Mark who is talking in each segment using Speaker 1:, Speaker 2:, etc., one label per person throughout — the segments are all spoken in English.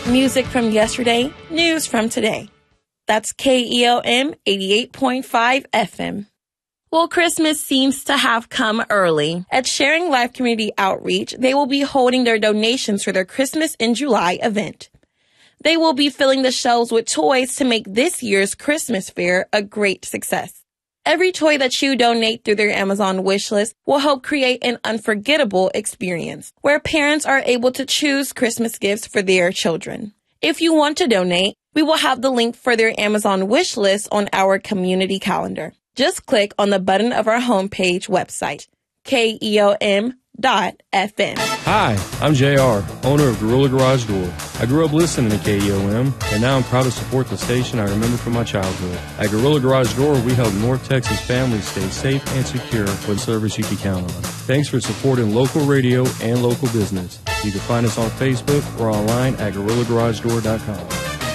Speaker 1: Music from yesterday, news from today. That's KELM 88.5 FM. Well, Christmas seems to have come early. At Sharing Life Community Outreach, they will be holding their donations for their Christmas in July event. They will be filling the shelves with toys to make this year's Christmas fair a great success. Every toy that you donate through their Amazon wish list will help create an unforgettable experience where parents are able to choose Christmas gifts for their children. If you want to donate, we will have the link for their Amazon wish list on our community calendar. Just click on the button of our homepage website, KELM.FM.
Speaker 2: Hi, I'm JR, owner of Gorilla Garage Door. I grew up listening to KELM, and now I'm proud to support the station I remember from my childhood. At Gorilla Garage Door, we help North Texas families stay safe and secure with service you can count on. Thanks for supporting local radio and local business. You can find us on Facebook or online at GorillaGarageDoor.com.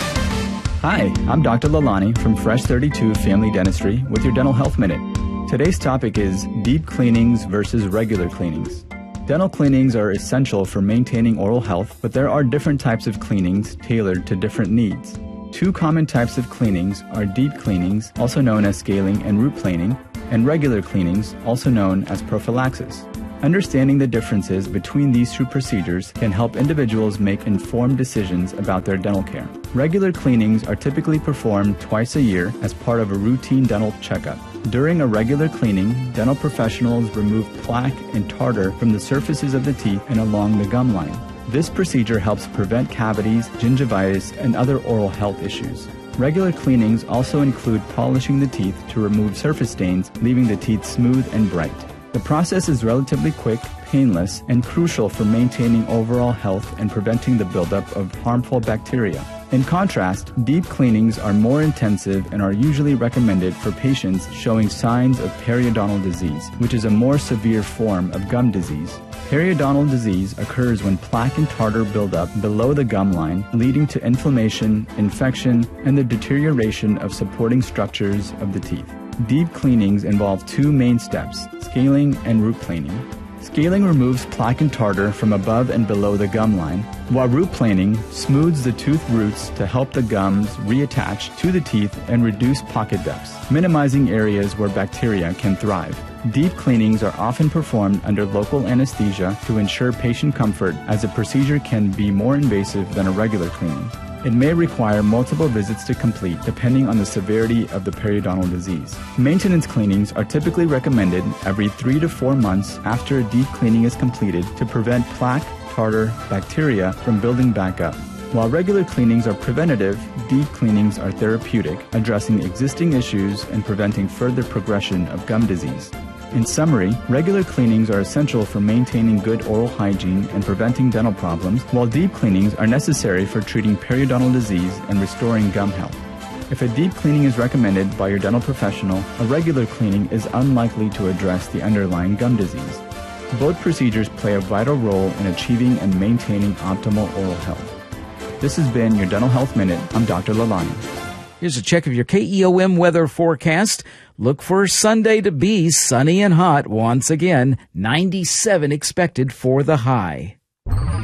Speaker 3: Hi, I'm Dr. Lalani from Fresh 32 Family Dentistry with your Dental Health Minute. Today's topic is deep cleanings versus regular cleanings. Dental cleanings are essential for maintaining oral health, but there are different types of cleanings tailored to different needs. Two common types of cleanings are deep cleanings, also known as scaling and root planing, and regular cleanings, also known as prophylaxis. Understanding the differences between these two procedures can help individuals make informed decisions about their dental care. Regular cleanings are typically performed twice a year as part of a routine dental checkup. During a regular cleaning, dental professionals remove plaque and tartar from the surfaces of the teeth and along the gum line. This procedure helps prevent cavities, gingivitis, and other oral health issues. Regular cleanings also include polishing the teeth to remove surface stains, leaving the teeth smooth and bright. The process is relatively quick, painless, and crucial for maintaining overall health and preventing the buildup of harmful bacteria. In contrast, deep cleanings are more intensive and are usually recommended for patients showing signs of periodontal disease, which is a more severe form of gum disease. Periodontal disease occurs when plaque and tartar build up below the gum line, leading to inflammation, infection, and the deterioration of supporting structures of the teeth. Deep cleanings involve two main steps, scaling and root planing. Scaling removes plaque and tartar from above and below the gum line, while root planing smooths the tooth roots to help the gums reattach to the teeth and reduce pocket depths, minimizing areas where bacteria can thrive. Deep cleanings are often performed under local anesthesia to ensure patient comfort, as the procedure can be more invasive than a regular cleaning. It may require multiple visits to complete depending on the severity of the periodontal disease. Maintenance cleanings are typically recommended every 3 to 4 months after a deep cleaning is completed to prevent plaque, tartar, bacteria from building back up. While regular cleanings are preventative, deep cleanings are therapeutic, addressing existing issues and preventing further progression of gum disease. In summary, regular cleanings are essential for maintaining good oral hygiene and preventing dental problems, while deep cleanings are necessary for treating periodontal disease and restoring gum health. If a deep cleaning is recommended by your dental professional, a regular cleaning is unlikely to address the underlying gum disease. Both procedures play a vital role in achieving and maintaining optimal oral health. This has been your Dental Health Minute. I'm Dr. Lalani.
Speaker 4: Here's a check of your KEOM weather forecast. Look for Sunday to be sunny and hot once again. 97 expected for the high.